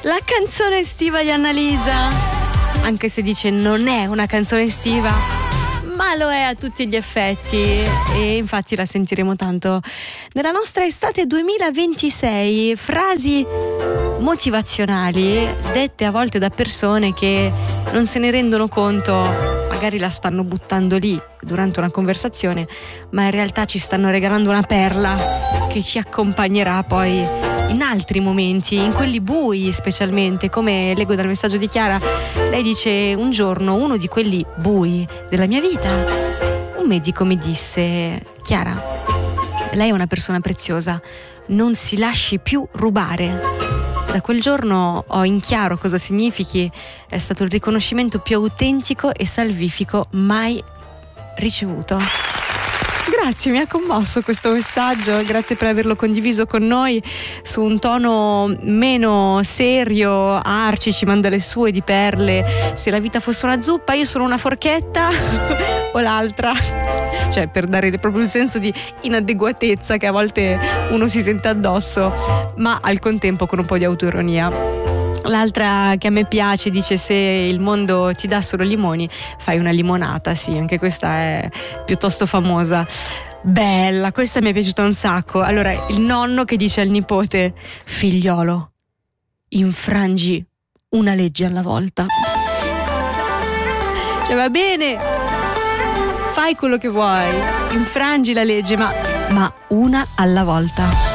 La canzone estiva di Annalisa, anche se dice non è una canzone estiva, ma lo è a tutti gli effetti, e infatti la sentiremo tanto nella nostra estate 2026. Frasi motivazionali dette a volte da persone che non se ne rendono conto, magari la stanno buttando lì durante una conversazione, ma in realtà ci stanno regalando una perla che ci accompagnerà poi in altri momenti, in quelli bui specialmente, come leggo dal messaggio di Chiara. Lei dice: un giorno, uno di quelli bui della mia vita, un medico mi disse: Chiara, lei è una persona preziosa, non si lasci più rubare. Da quel giorno ho in chiaro cosa significhi, è stato il riconoscimento più autentico e salvifico mai ricevuto. Grazie, mi ha commosso questo messaggio, grazie per averlo condiviso con noi su un tono meno serio. Arci ci manda le sue di perle: se la vita fosse una zuppa io sono una forchetta o l'altra, cioè per dare proprio il senso di inadeguatezza che a volte uno si sente addosso, ma al contempo con un po' di autoironia. L'altra che a me piace dice: se il mondo ti dà solo limoni, fai una limonata. Sì, anche questa è piuttosto famosa. Bella, questa mi è piaciuta un sacco. Allora, il nonno che dice al nipote: figliolo, infrangi una legge alla volta. Cioè, va bene, fai quello che vuoi, infrangi la legge, ma una alla volta.